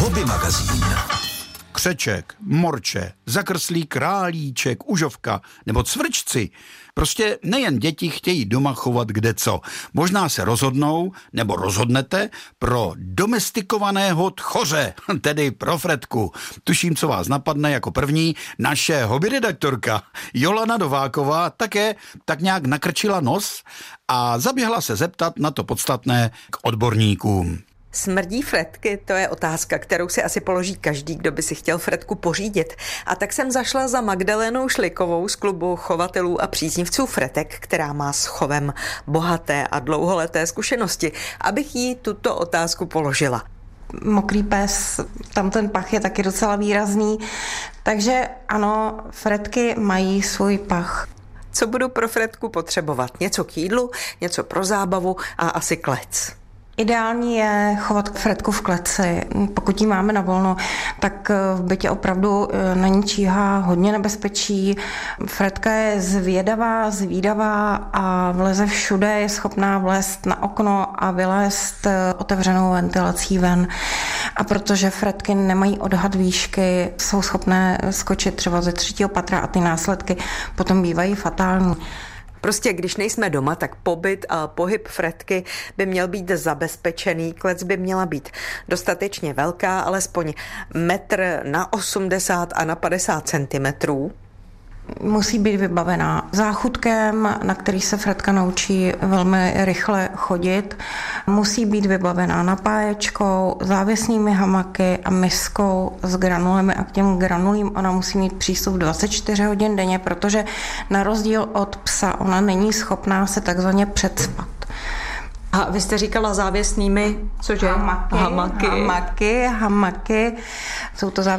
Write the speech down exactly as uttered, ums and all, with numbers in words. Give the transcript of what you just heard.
Hobby magazín. Křeček, morče, zakrslý králíček, užovka nebo cvrčci. Prostě nejen děti chtějí doma chovat kdeco. Možná se rozhodnou, nebo rozhodnete, pro domestikovaného tchoře, tedy pro Fredku. Tuším, co vás napadne jako první. Naše hobby redaktorka Jolana Nováková také tak nějak nakrčila nos a zaběhla se zeptat na to podstatné k odborníkům. Smrdí Fredky? To je otázka, kterou si asi položí každý, kdo by si chtěl Fredku pořídit. A tak jsem zašla za Magdalénou Šlikovou z klubu chovatelů a příznivců Fredek, která má s chovem bohaté a dlouholeté zkušenosti, abych jí tuto otázku položila. Mokrý pes, tam ten pach je taky docela výrazný, takže ano, Fredky mají svůj pach. Co budu pro Fredku potřebovat? Něco k jídlu, něco pro zábavu a asi klec. Ideální je chovat Fredku v kleci. Pokud ji máme na volno, tak v bytě opravdu na ní číhá hodně nebezpečí. Fredka je zvědavá, zvídavá a vleze všude, je schopná vlézt na okno a vylézt otevřenou ventilací ven. A protože Fredky nemají odhad výšky, jsou schopné skočit třeba ze třetího patra a ty následky potom bývají fatální. Prostě když nejsme doma, tak pobyt a pohyb Fredky by měl být zabezpečený. Klec by měla být dostatečně velká, alespoň metr na osmdesát a na padesát centimetrů. Musí být vybavená záchutkem, na který se Fredka naučí velmi rychle chodit. Musí být vybavená napáječkou, závěsnými hamaky a miskou s granulemi. A k těm granulím ona musí mít přístup dvacet čtyři hodin denně, protože na rozdíl od psa ona není schopná se takzvaně předspat. A vy jste říkala závěsnými, cože? Hamaky, hamaky, hamaky, hamaky. Jsou to závěsné